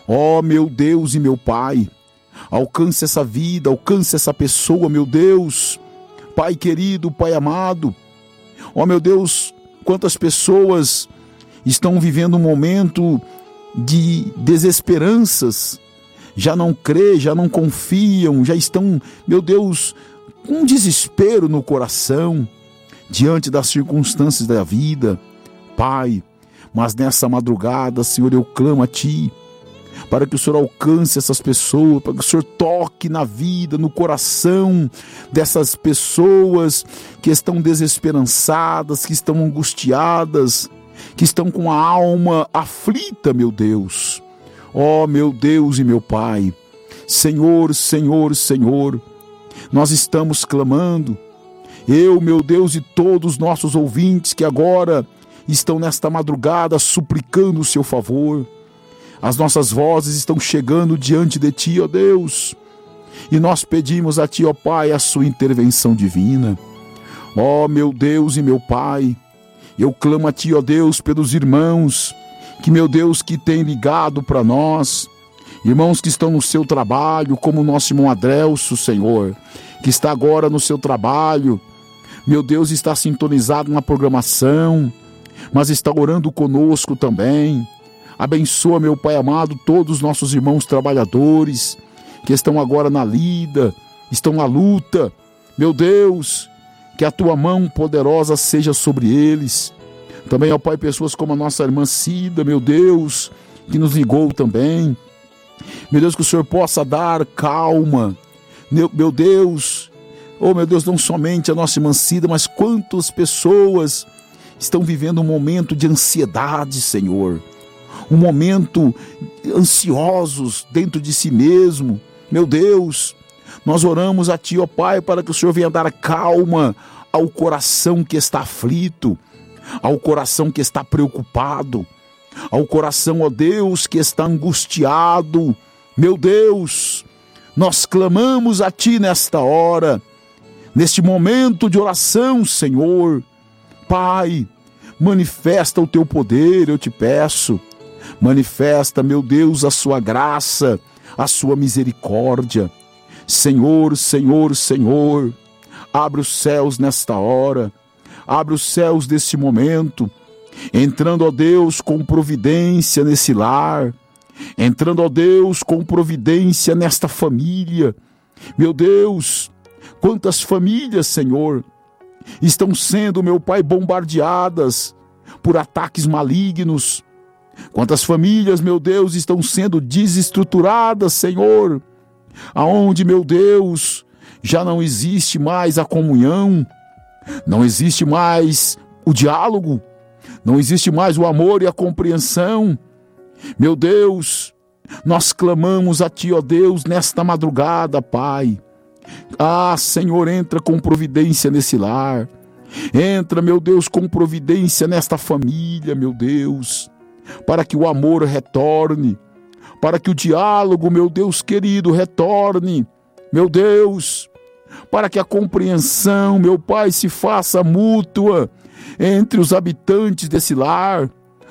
Ó meu Deus e meu Pai, alcance essa vida, alcance essa pessoa, meu Deus. Pai querido, Pai amado, ó meu Deus, quantas pessoas estão vivendo um momento de desesperanças, já não crê, já não confiam, já estão, meu Deus, com um desespero no coração, diante das circunstâncias da vida. Pai, mas nessa madrugada, Senhor, eu clamo a Ti, para que o Senhor alcance essas pessoas, para que o Senhor toque na vida, no coração dessas pessoas que estão desesperançadas, que estão angustiadas, que estão com a alma aflita, meu Deus. Ó meu Deus e meu Pai, Senhor, Senhor, Senhor, nós estamos clamando, eu, meu Deus, e todos os nossos ouvintes que agora estão nesta madrugada suplicando o seu favor. As nossas vozes estão chegando diante de Ti, ó Deus, e nós pedimos a Ti, ó Pai, a sua intervenção divina. Ó meu Deus e meu Pai, eu clamo a Ti, ó Deus, pelos irmãos que, meu Deus, que tem ligado para nós, irmãos que estão no seu trabalho, como o nosso irmão Adrelso, Senhor, que está agora no seu trabalho, meu Deus, está sintonizado na programação, mas está orando conosco também. Abençoa, meu Pai amado, todos os nossos irmãos trabalhadores que estão agora na lida, estão na luta. Meu Deus, que a Tua mão poderosa seja sobre eles. Também, ó Pai, pessoas como a nossa irmã Cida, meu Deus, que nos ligou também. Meu Deus, que o Senhor possa dar calma. Meu Deus, oh meu Deus, não somente a nossa irmã Cida, mas quantas pessoas estão vivendo um momento de ansiedade, Senhor. Um momento ansiosos dentro de si mesmo. Meu Deus, nós oramos a Ti, ó Pai, para que o Senhor venha dar calma ao coração que está aflito, ao coração que está preocupado, ao coração, ó Deus, que está angustiado. Meu Deus, nós clamamos a Ti nesta hora, neste momento de oração, Senhor. Pai, manifesta o Teu poder, eu te peço. Manifesta, meu Deus, a Sua graça, a Sua misericórdia. Senhor, Senhor, Senhor, abre os céus nesta hora, abre os céus deste momento, entrando, ó Deus, com providência nesse lar, entrando, ó Deus, com providência nesta família. Meu Deus, quantas famílias, Senhor, estão sendo, meu Pai, bombardeadas por ataques malignos. Quantas famílias, meu Deus, estão sendo desestruturadas, Senhor, aonde, meu Deus, já não existe mais a comunhão, não existe mais o diálogo, não existe mais o amor e a compreensão. Meu Deus, nós clamamos a Ti, ó Deus, nesta madrugada, Pai. Ah, Senhor, entra com providência nesse lar, entra, meu Deus, com providência nesta família, meu Deus, para que o amor retorne, para que o diálogo, meu Deus querido, retorne, meu Deus, para que a compreensão, meu Pai, se faça mútua entre os habitantes desse lar.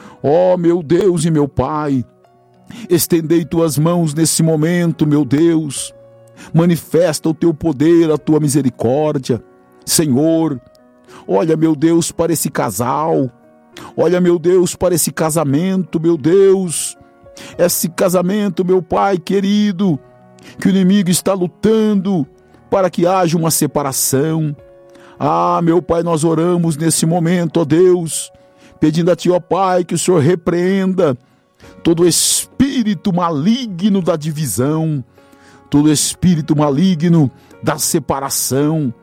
Ó, meu Deus e meu Pai, estendei Tuas mãos nesse momento, meu Deus, manifesta o Teu poder, a Tua misericórdia. Senhor, olha, meu Deus, para esse casal, olha, meu Deus, para esse casamento, meu Deus, esse casamento, meu Pai querido, que o inimigo está lutando para que haja uma separação. Ah, meu Pai, nós oramos nesse momento, ó Deus, pedindo a Ti, ó Pai, que o Senhor repreenda todo espírito maligno da divisão, todo espírito maligno da separação.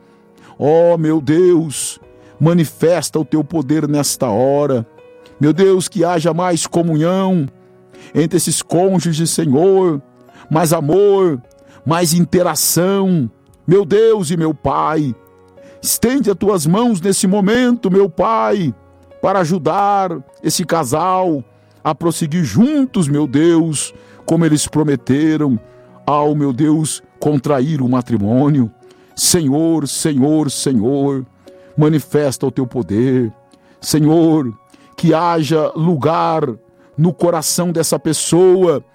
Ó, meu Deus, manifesta o Teu poder nesta hora. Meu Deus, que haja mais comunhão entre esses cônjuges, Senhor, mais amor, mais interação. Meu Deus e meu Pai, estende as Tuas mãos nesse momento, meu Pai, para ajudar esse casal a prosseguir juntos, meu Deus, como eles prometeram, ao, meu Deus, contrair o matrimônio. Senhor, Senhor, Senhor, manifesta o Teu poder. Senhor, que haja lugar no coração dessa pessoa